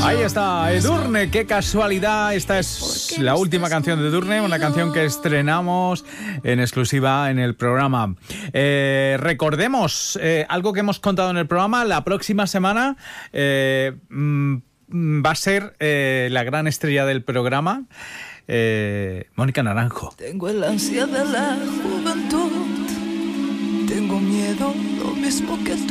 Ahí está, Edurne, qué casualidad. Esta es la última canción de Edurne, una canción que estrenamos en exclusiva en el programa. Recordemos algo que hemos contado en el programa. La próxima semana va a ser la gran estrella del programa, Mónica Naranjo. Tengo el ansia de la juventud, tengo miedo lo mismo que tú.